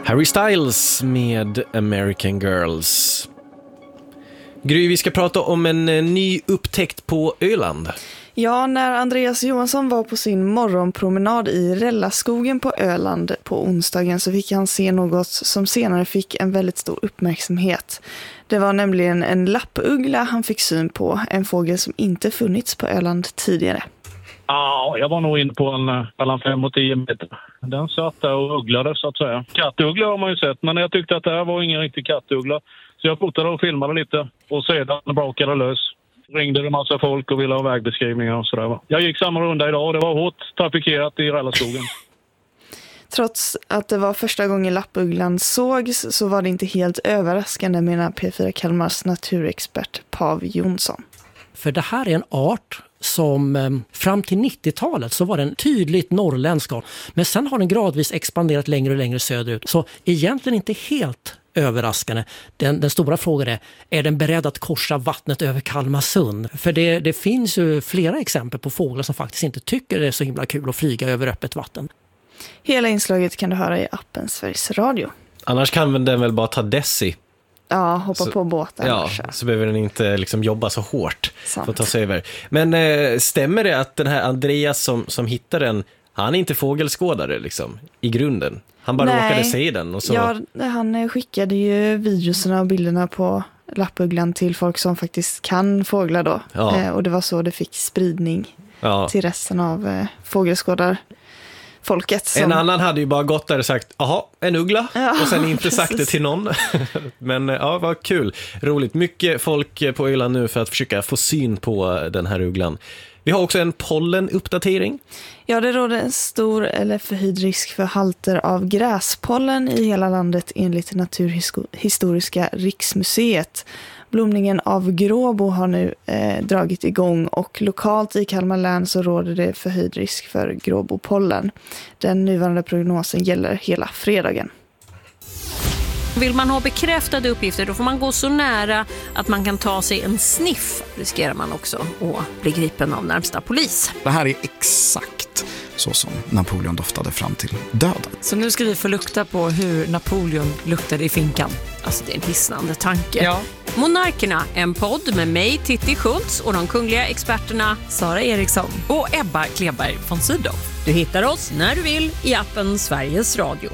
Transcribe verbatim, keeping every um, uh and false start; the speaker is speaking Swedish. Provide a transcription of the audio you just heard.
Harry Styles med American Girls. Gry, vi ska prata om en ny upptäckt på Öland. Ja, när Andreas Johansson var på sin morgonpromenad i Rällaskogen på Öland på onsdagen så fick han se något som senare fick en väldigt stor uppmärksamhet. Det var nämligen en lappuggla han fick syn på, en fågel som inte funnits på Öland tidigare. Ja, jag var nog inne på en mellan fem och tio meter. Den satt där och ugglade så att säga. Kattuggla har man ju sett, men jag tyckte att det här var ingen riktig kattuggla. Så jag fotade och filmade lite och sedan brakade lös. Ringde en massa folk och ville ha vägbeskrivningar och sådär. Jag gick samma runda idag och det var hårt trafikerat i Rällaskogen. Trots att det var första gången lappugglan sågs så var det inte helt överraskande, menar P fyra Kalmars naturexpert Pav Jonsson. För det här är en art som eh, fram till nittiotalet så var den tydligt norrländsk. Men sen har den gradvis expanderat längre och längre söderut. Så egentligen inte helt överraskande. Den, den stora frågan är, är den beredd att korsa vattnet över Kalmarsund? För det, det finns ju flera exempel på fåglar som faktiskt inte tycker det är så himla kul att flyga över öppet vatten. Hela inslaget kan du höra i appen Sveriges Radio. Annars kan den väl bara ta Desi. Ja, hoppa så, på båten. Ja, så behöver den inte liksom jobba så hårt Sant. för att ta sig över. Men eh, stämmer det att den här Andreas som, som hittar den, han är inte fågelskådare liksom, i grunden? Han bara Nej. råkade se den. Och så... Ja, han skickade ju videorna och bilderna på lappugglan till folk som faktiskt kan fåglar då. Ja. Eh, och det var så det fick spridning ja. till resten av eh, fågelskådar. Folket som... En annan hade ju bara gått där och sagt, jaha, en uggla. Ja, och sen inte precis. sagt det till någon. Men ja, vad kul. Roligt. Mycket folk på Öland nu för att försöka få syn på den här ugglan. Vi har också en pollenuppdatering. Ja, det råder en stor eller förhöjd risk för halter av gräspollen i hela landet enligt Naturhistoriska riksmuseet. Blomningen av gråbo har nu eh, dragit igång och lokalt i Kalmar län så råder det förhöjd risk för gråbopollen. Den nuvarande prognosen gäller hela fredagen. Vill man ha bekräftade uppgifter då får man gå så nära att man kan ta sig en sniff. Riskerar man också att bli gripen av närmsta polis. Det här är exakt så som Napoleon doftade fram till döden. Så nu ska vi få lukta på hur Napoleon luktade i finkan. Alltså det är en hisnande tanke. Ja. Monarkerna, en podd med mig Titti Schultz och de kungliga experterna Sara Eriksson och Ebba Kleberg von Sydow. Du hittar oss när du vill i appen Sveriges Radio.